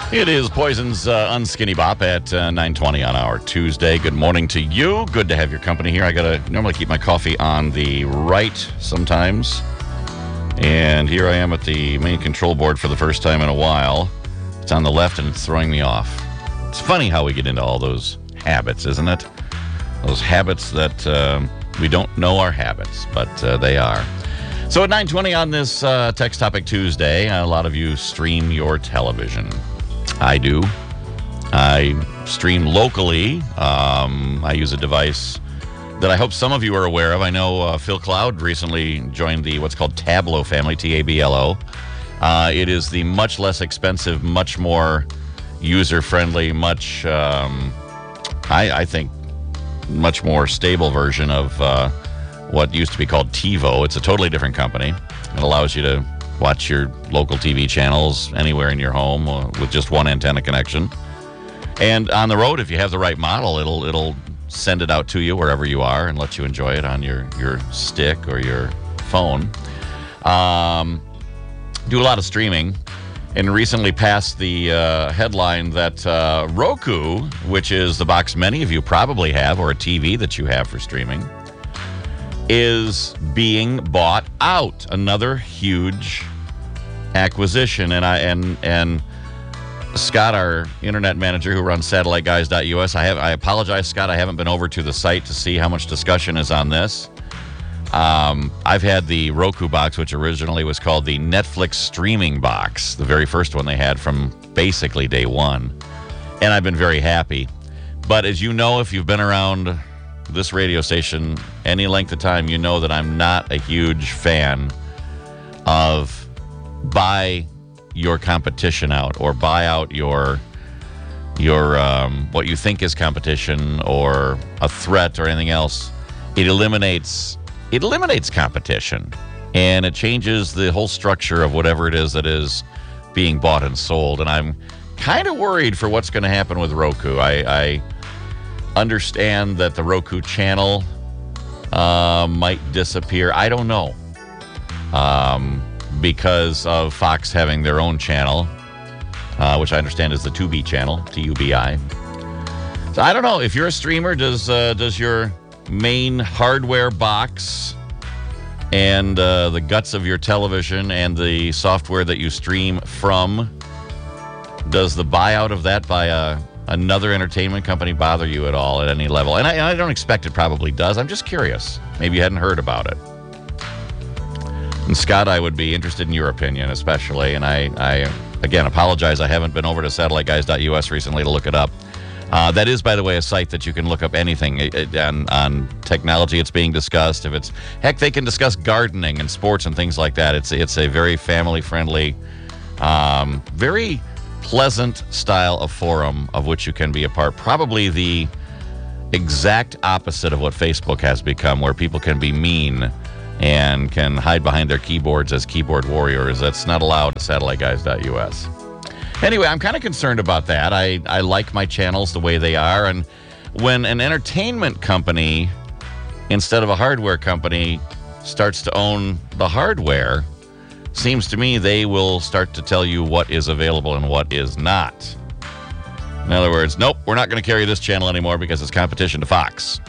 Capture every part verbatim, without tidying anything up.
It is Poison's uh, Unskinny Bop at uh, nine twenty on our Tuesday. Good morning to you. Good to have your company here. I gotta normally keep my coffee on the right sometimes. And here I am at the main control board for the first time in a while. It's on the left and it's throwing me off. It's funny how we get into all those habits, isn't it? Those habits that um, we don't know are habits, but uh, they are. So at nine twenty on this uh, Text Topic Tuesday, a lot of you stream your television. I do. I stream locally. Um, I use a device that I hope some of you are aware of. I know uh, Phil Cloud recently joined the what's called Tablo family, T A B L O. Uh, it is the much less expensive, much more user-friendly, much, um, I, I think, much more stable version of uh, what used to be called TiVo. It's a totally different company. It allows you to watch your local T V channels anywhere in your home uh, with just one antenna connection. And on the road, if you have the right model, it'll it'll send it out to you wherever you are and let you enjoy it on your, your stick or your phone. Um, do a lot of streaming, and recently passed the uh, headline that uh, Roku, which is the box many of you probably have, or a T V that you have for streaming, is being bought out. Another huge acquisition. And I and and Scott, our internet manager who runs satellite guys dot U S, I have I apologize, Scott, I haven't been over to the site to see how much discussion is on this. Um, I've had the Roku box, which originally was called the Netflix streaming box, the very first one they had from basically day one. And I've been very happy. But as you know, if you've been around this radio station any length of time, you know that I'm not a huge fan of buy your competition out or buy out your your um, what you think is competition or a threat or anything else. It eliminates it eliminates competition, and it changes the whole structure of whatever it is that is being bought and sold. And I'm kind of worried for what's going to happen with Roku. I, I understand that the Roku channel uh, might disappear. I don't know. Um, because of Fox having their own channel, uh, which I understand is the Tubi channel, T U B I. So I don't know. If you're a streamer, does uh, does your main hardware box and uh, the guts of your television and the software that you stream from, does the buyout of that by a another entertainment company bother you at all at any level? And I, I don't expect it probably does. I'm just curious. Maybe you hadn't heard about it. And Scott, I would be interested in your opinion, especially. And I, I again, apologize. I haven't been over to satellite guys dot U S recently to look it up. Uh, that is, by the way, a site that you can look up anything on, on technology. It's being discussed. If it's heck, they can discuss gardening and sports and things like that. It's it's a very family-friendly, um, very pleasant style of forum of which you can be a part. Probably the exact opposite of what Facebook has become, where people can be mean and can hide behind their keyboards as keyboard warriors. That's not allowed at satellite guys dot U S. Anyway, I'm kind of concerned about that. I, I like my channels the way they are, and when an entertainment company, instead of a hardware company, starts to own the hardware, seems to me they will start to tell you what is available and what is not. In other words, nope, we're not going to carry this channel anymore because it's competition to Fox.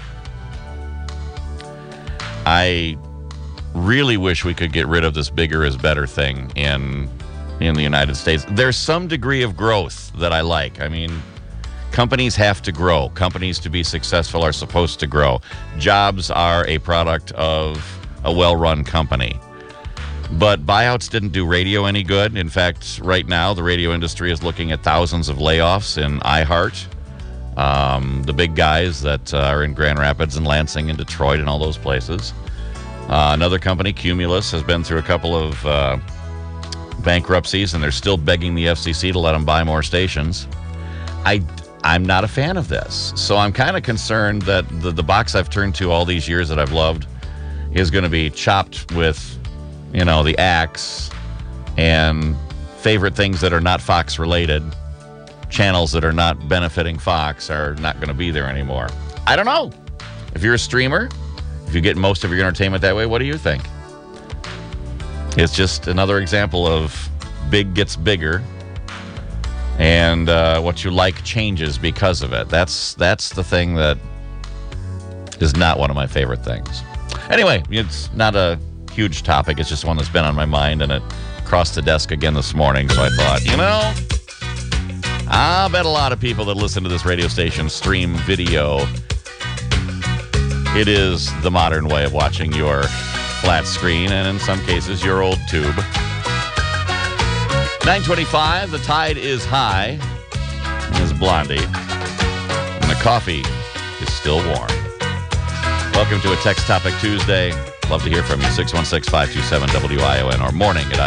I really wish we could get rid of this bigger is better thing in in the United States. There's some degree of growth that I like. I mean, companies have to grow. Companies, to be successful, are supposed to grow. Jobs are a product of a well-run company. But buyouts didn't do radio any good. In fact, right now, the radio industry is looking at thousands of layoffs in iHeart. Um, the big guys that uh, are in Grand Rapids and Lansing and Detroit and all those places. Uh, another company, Cumulus, has been through a couple of uh, bankruptcies, and they're still begging the F C C to let them buy more stations. I, I'm not a fan of this. So I'm kind of concerned that the, the box I've turned to all these years that I've loved is going to be chopped with, you know, the axe, and favorite things that are not Fox related, channels that are not benefiting Fox, are not going to be there anymore. I don't know. If you're a streamer, if you get most of your entertainment that way, what do you think? It's just another example of big gets bigger And uh, what you like changes because of it. That's that's the thing that is not one of my favorite things. Anyway, it's not a huge topic. It's just one that's been on my mind, and it crossed the desk again this morning. So I thought, you know, I bet a lot of people that listen to this radio station stream video. It is the modern way of watching your flat screen, and in some cases, your old tube. nine twenty-five, the tide is high, is Blondie, and the coffee is still warm. Welcome to a Text Topic Tuesday. Love to hear from you. six one six, five two seven, W I O N or morning at